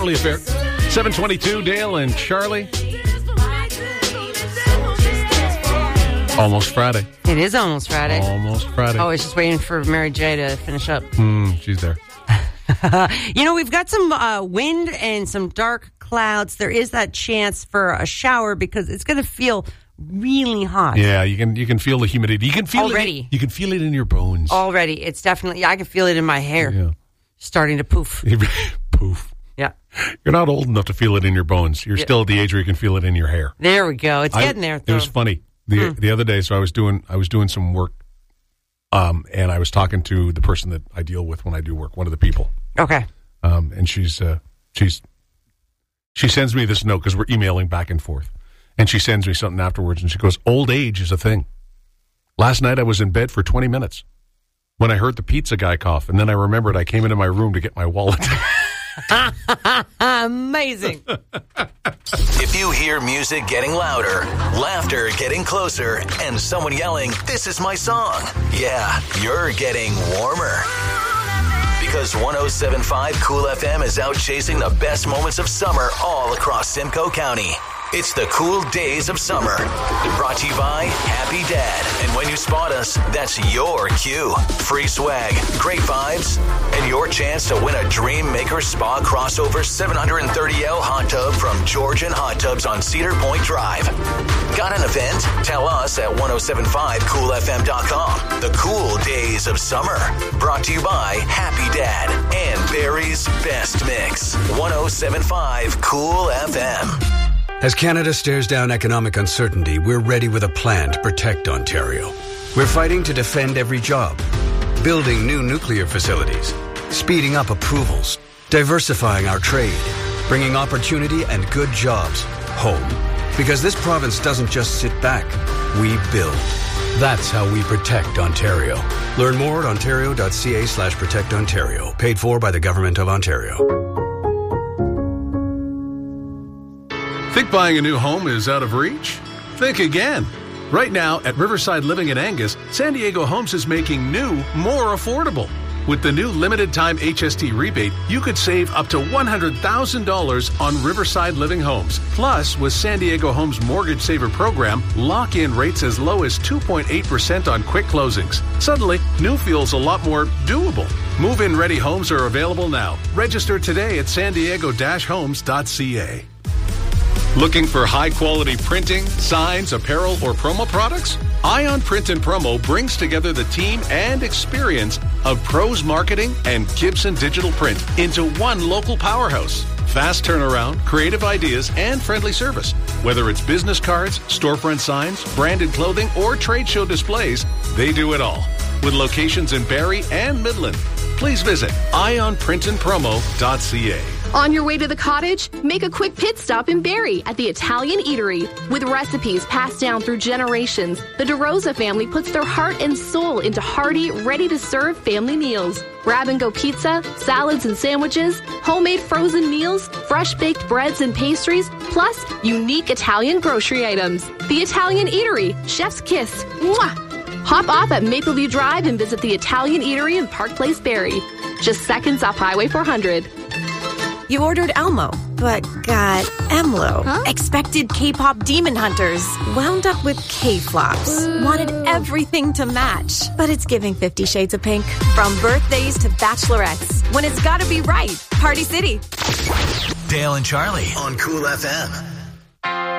Charlie Affair. 7:22, Dale and Charlie. Almost Friday. It is almost Friday. Almost Friday. Oh, I was just waiting for Mary J to finish up. She's there. We've got some wind and some dark clouds. There is that chance for a shower because it's going to feel really hot. Yeah, you can feel the humidity. You can feel already. You can feel it in your bones. Already. It's definitely, I can feel it in my hair. Yeah. Starting to poof. Poof. Yeah. You're not old enough to feel it in your bones. You're still at the age where you can feel it in your hair. There we go. It's getting there. It was funny. The other day, so I was doing some work, and I was talking to the person that I deal with when I do work, one of the people. Okay. And she sends me this note because we're emailing back and forth, and she sends me something afterwards, and she goes, "Old age is a thing. Last night I was in bed for 20 minutes when I heard the pizza guy cough, and then I remembered I came into my room to get my wallet." Amazing. If you hear music getting louder, laughter getting closer, and someone yelling, "This is my song," yeah, you're getting warmer. Because 107.5 Cool FM is out chasing the best moments of summer all across Simcoe County. It's the cool days of summer. Brought to you by Happy Dad. And when you spot us, that's your cue. Free swag, great vibes, and your chance to win a Dream Maker Spa Crossover 730L hot tub from Georgian Hot Tubs on Cedar Point Drive. Got an event? Tell us at 1075coolfm.com. The cool days of summer. Brought to you by Happy Dad and Barry's Best Mix. 1075 Cool FM. As Canada stares down economic uncertainty, we're ready with a plan to protect Ontario. We're fighting to defend every job, building new nuclear facilities, speeding up approvals, diversifying our trade, bringing opportunity and good jobs home. Because this province doesn't just sit back, we build. That's how we protect Ontario. Learn more at ontario.ca/protectontario. Paid for by the Government of Ontario. Think buying a new home is out of reach? Think again. Right now, at Riverside Living in Angus, San Diego Homes is making new more affordable. With the new limited-time HST rebate, you could save up to $100,000 on Riverside Living Homes. Plus, with San Diego Homes Mortgage Saver Program, lock-in rates as low as 2.8% on quick closings. Suddenly, new feels a lot more doable. Move-in ready homes are available now. Register today at sandiego-homes.ca. Looking for high-quality printing, signs, apparel, or promo products? Ion Print and Promo brings together the team and experience of Pros Marketing and Gibson Digital Print into one local powerhouse. Fast turnaround, creative ideas, and friendly service. Whether it's business cards, storefront signs, branded clothing, or trade show displays, they do it all. With locations in Barrie and Midland. Please visit ionprintandpromo.ca. On your way to the cottage? Make a quick pit stop in Barrie at the Italian Eatery. With recipes passed down through generations, the DeRosa family puts their heart and soul into hearty, ready-to-serve family meals. Grab-and-go pizza, salads and sandwiches, homemade frozen meals, fresh-baked breads and pastries, plus unique Italian grocery items. The Italian Eatery, Chef's Kiss. Mwah! Hop off at Mapleview Drive and visit the Italian Eatery in Park Place, Barrie. Just seconds off Highway 400. You ordered Elmo, but got Emlo. Huh? Expected K-pop demon hunters. Wound up with K-flops. Wanted everything to match. But it's giving 50 Shades of Pink. From birthdays to bachelorettes. When it's gotta be right. Party City. Dale and Charlie on Cool FM.